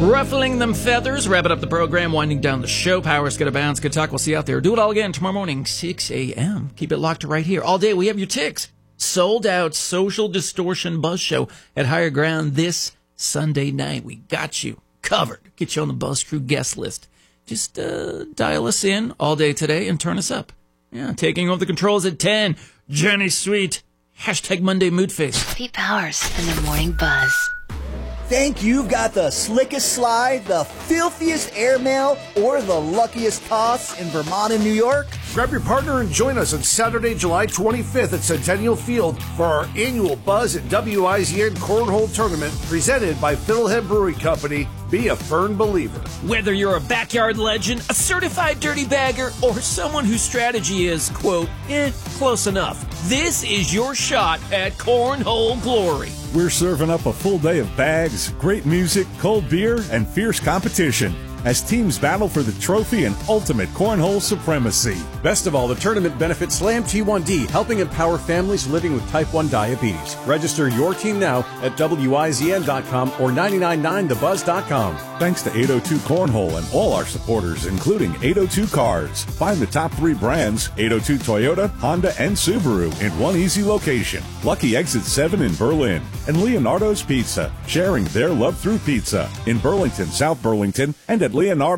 Ruffling them feathers, wrapping up the program, winding down the show. Power's Gotta Bounce. Good talk. We'll see you out there. Do it all again tomorrow morning, 6 a.m. Keep it locked right here. All day, we have your ticks. Sold out Social Distortion Buzz Show at Higher Ground this Sunday night. We got you covered. Get you on the Buzz Crew guest list. Just dial us in all day today and turn us up. Yeah, taking over the controls at 10. Jenny Sweet. Hashtag Monday Mood Face. Pete Powers and the Morning Buzz. Think you've got the slickest slide, the filthiest airmail, or the luckiest toss in Vermont and New York? Grab your partner and join us on Saturday, July 25th at Centennial Field for our annual Buzz at WIZN Cornhole Tournament presented by Fiddlehead Brewing Company. Be a firm believer. Whether you're a backyard legend, a certified dirty bagger, or someone whose strategy is, quote, close enough, this is your shot at Cornhole Glory. We're serving up a full day of bags, great music, cold beer, and fierce competition as teams battle for the trophy and ultimate cornhole supremacy. Best of all, the tournament benefits Slam T1D, helping empower families living with type 1 diabetes. Register your team now at WIZN.com or 999thebuzz.com. Thanks to 802 Cornhole and all our supporters, including 802 Cars. Find the top 3 brands, 802 Toyota, Honda, and Subaru in one easy location. Lucky Exit 7 in Berlin. And Leonardo's Pizza, sharing their love through pizza in Burlington, South Burlington, and at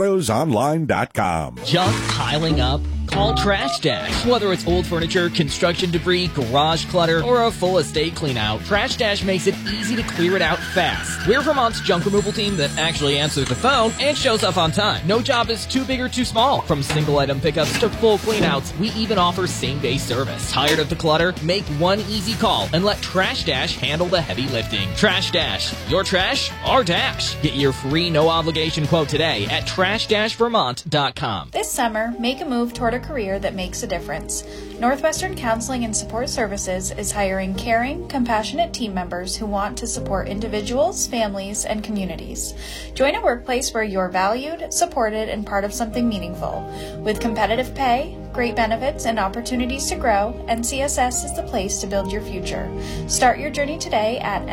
leonardosonline.com. Junk piling up? Call Trash Dash. Whether it's old furniture, construction debris, garage clutter, or a full estate clean out, Trash Dash makes it easy to clear it out fast. We're Vermont's junk removal team that actually answers the phone and shows up on time. No job is too big or too small. From single item pickups to full clean outs, we even offer same-day service. Tired of the clutter? Make one easy call and let Trash Dash handle the heavy lifting. Trash Dash. Your trash, our dash. Get your free no-obligation quote today at trash-vermont.com. This summer, make a move toward a career that makes a difference. Northwestern Counseling and Support Services is hiring caring, compassionate team members who want to support individuals, families, and communities. Join a workplace where you're valued, supported, and part of something meaningful. With competitive pay, great benefits, and opportunities to grow, NCSS is the place to build your future. Start your journey today at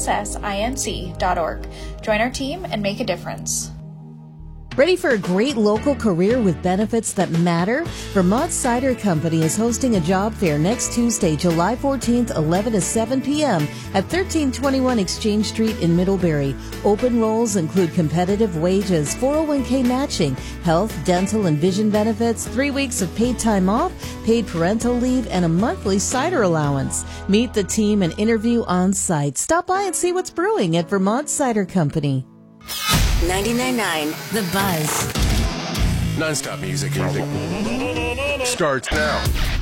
ncssinc.org. Join our team and make a difference. Ready for a great local career with benefits that matter? Vermont Cider Company is hosting a job fair next Tuesday, July 14th, 11 to 7 p.m. at 1321 Exchange Street in Middlebury. Open roles include competitive wages, 401k matching, health, dental, and vision benefits, 3 weeks of paid time off, paid parental leave, and a monthly cider allowance. Meet the team and interview on site. Stop by and see what's brewing at Vermont Cider Company. 99.9 The Buzz. Non-stop music starts now.